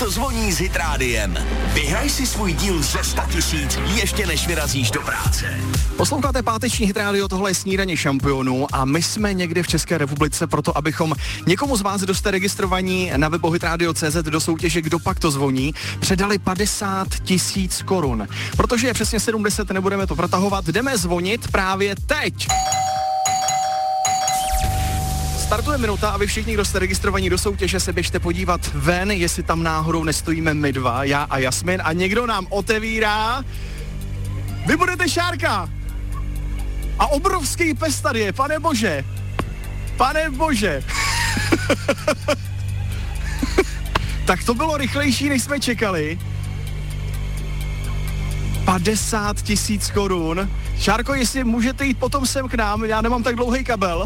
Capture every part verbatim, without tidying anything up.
to zvoní s Hit Rádiem. Vyhraj si svůj díl ze sto tisíc ještě než vyrazíš do práce. Posloucháte páteční Hit Radio, tohle je Snídaně šampionů a my jsme někde v České republice proto, abychom někomu z vás, kdo jste registrovaní na webu hitradio tečka cé zet do soutěže Kdo pak to zvoní, předali padesát tisíc korun. Protože je přesně sedm deset, nebudeme to protahovat, jdeme zvonit právě teď. Startuje minuta a vy všichni, kdo jste registrovaní do soutěže, se běžte podívat ven, jestli tam náhodou nestojíme my dva, já a Jasmin, a někdo nám otevírá. Vy budete Šárka! A obrovský pes tady je, pane bože! Pane bože! Tak to bylo rychlejší, než jsme čekali. padesát tisíc korun. Šárko, jestli můžete jít potom sem k nám, já nemám tak dlouhý kabel.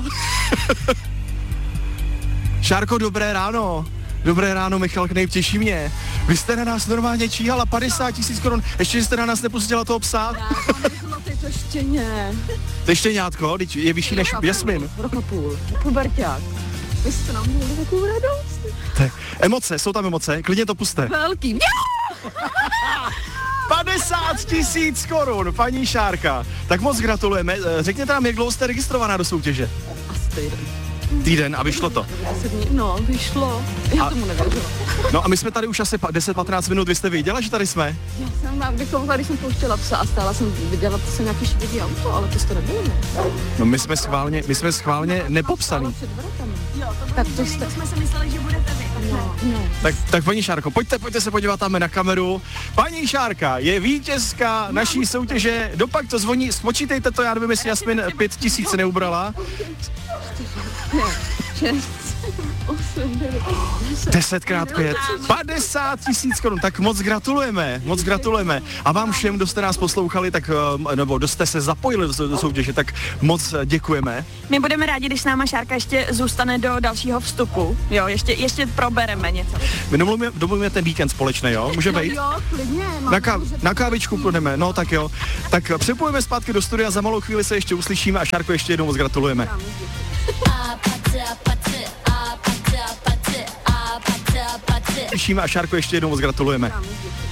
Šárko, dobré ráno. Dobré ráno, Michal Knejp, těší mě. Vy jste na nás normálně číhala padesát tisíc korun, ještě jste na nás nepustila toho psa. Já to nebylo, to je to štěně. To je štěňátko, je vyšší než Jasmin. Rok a půl, puberťák. Vy jste nám měli takovou radost. Tak, emoce, jsou tam emoce, klidně to puste. Velký. padesát tisíc korun, paní Šárka. Tak moc gratulujeme. Řekněte nám, jak dlouho jste registrovaná do soutěže? Asi týden. Týden a vyšlo to. No, vyšlo. Já a, tomu nevěřila. No a my jsme tady už asi deset patnáct minut, vy jste věděla, že tady jsme? Já jsem vám, když jsem, když jsem pouštěla psa a stála jsem, viděla to jsem nějaký špědý auto, ale to jste nebylo, ne? No my jsme schválně, my jsme schválně nepopsaný. Jo, to tak to jste... jsme si mysleli, že budete vy. No, no. Tak, tak paní Šárko, pojďte, pojďte se podívat tam na kameru. Paní Šárka je vítězka naší soutěže, Kdo pak to zvoní, spočítejte to, já nevím, jestli Jasmin pět tisíc neubrala. Desetkrát pět. padesát tisíc korun, tak moc gratulujeme, moc gratulujeme. A vám všem, kdo jste nás poslouchali, tak, nebo kdo jste se zapojili do soutěže, tak moc děkujeme. My budeme rádi, když s náma Šárka ještě zůstane do dalšího vstupu. Jo, ještě, ještě probereme něco. My domluvíme, domluvíme ten víkend společně, jo? Může být? Jo, klidně. Na, ká, na kávičku půjdeme, no tak jo. Tak přepojíme zpátky do studia, za malou chvíli se ještě uslyšíme a Šárko ještě jednou moc gratulujeme. Slyšíme a Šárko ještě jednou moc gratulujeme.